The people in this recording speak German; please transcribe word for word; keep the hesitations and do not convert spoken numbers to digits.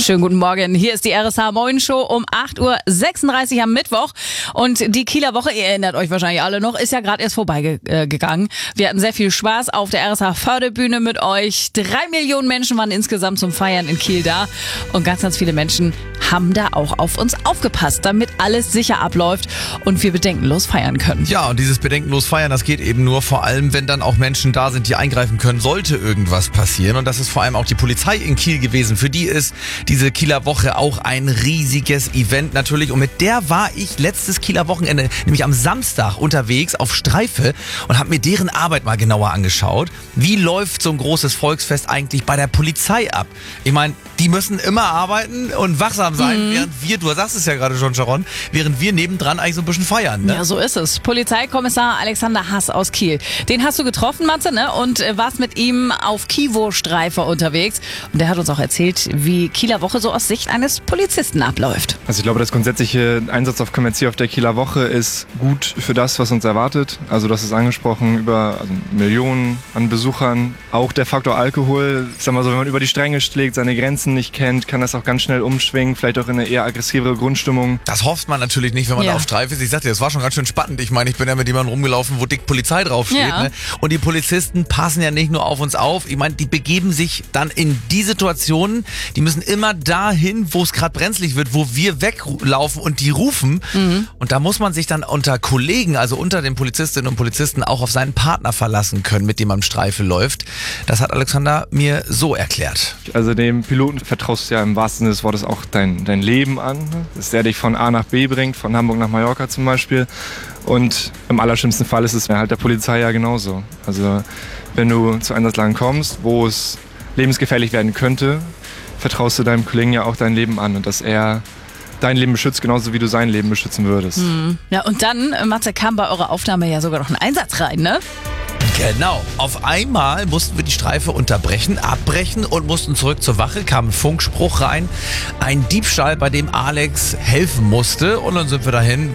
Schönen guten Morgen. Hier ist die R S H Moin Show um acht Uhr sechsunddreißig am Mittwoch. Und die Kieler Woche, ihr erinnert euch wahrscheinlich alle noch, ist ja gerade erst vorbeigegangen. Wir hatten sehr viel Spaß auf der R S H Förderbühne mit euch. Drei Millionen Menschen waren insgesamt zum Feiern in Kiel da. Und ganz, ganz viele Menschen haben da auch auf uns aufgepasst, damit alles sicher abläuft und wir bedenkenlos feiern können. Ja, und dieses bedenkenlos feiern, das geht eben nur vor allem, wenn dann auch Menschen da sind, die eingreifen können, sollte irgendwas passieren. Und das ist vor allem auch die Polizei in Kiel gewesen. Für die ist diese Kieler Woche auch ein riesiges Event natürlich. Und mit der war ich letztes Kieler Wochenende, nämlich am Samstag, unterwegs auf Streife und habe mir deren Arbeit mal genauer angeschaut. Wie läuft so ein großes Volksfest eigentlich bei der Polizei ab? Ich meine, die müssen immer arbeiten und wachsam sein, mhm. während wir, du sagst es ja gerade schon, Sharon, während wir nebendran eigentlich so ein bisschen feiern. Ne? Ja, so ist es. Polizeikommissar Alexander Hass aus Kiel. Den hast du getroffen, Matze, ne? Und äh, warst mit ihm auf Kivo-Streife unterwegs. Und der hat uns auch erzählt, wie Kieler Woche so aus Sicht eines Polizisten abläuft. Also ich glaube, das grundsätzliche Einsatzaufkommen jetzt hier auf der Kieler Woche ist gut für das, was uns erwartet. Also das ist angesprochen über also Millionen an Besuchern. Auch der Faktor Alkohol. Ich sag mal so, wenn man über die Stränge schlägt, seine Grenzen nicht kennt, kann das auch ganz schnell umschwingen. Vielleicht auch in eine eher aggressivere Grundstimmung. Das hofft man natürlich nicht, wenn man ja. da auf Streife ist. Ich sagte, das war schon ganz schön spannend. Ich meine, ich bin ja mit jemandem rumgelaufen, wo dick Polizei draufsteht. Ja. Ne? Und die Polizisten passen ja nicht nur auf uns auf. Ich meine, die begeben sich dann in die Situationen, die müssen immer dahin, wo es gerade brenzlig wird, wo wir weglaufen und die rufen. Mhm. Und da muss man sich dann unter Kollegen, also unter den Polizistinnen und Polizisten, auch auf seinen Partner verlassen können, mit dem man Streife läuft. Das hat Alexander mir so erklärt. Also dem Piloten vertraust du ja im wahrsten Sinne des Wortes auch dein, dein Leben an, dass der dich von A nach B bringt, von Hamburg nach Mallorca zum Beispiel. Und im allerschlimmsten Fall ist es halt der Polizei ja genauso. Also wenn du zu Einsatzlagen kommst, wo es lebensgefährlich werden könnte, vertraust du deinem Kollegen ja auch dein Leben an und dass er dein Leben beschützt, genauso wie du sein Leben beschützen würdest. Mhm. Ja, und dann, Matze, kam bei eurer Aufnahme ja sogar noch ein Einsatz rein, ne? Genau. Auf einmal mussten wir die Streife unterbrechen, abbrechen und mussten zurück zur Wache, kam ein Funkspruch rein. Ein Diebstahl, bei dem Alex helfen musste. Und dann sind wir dahin,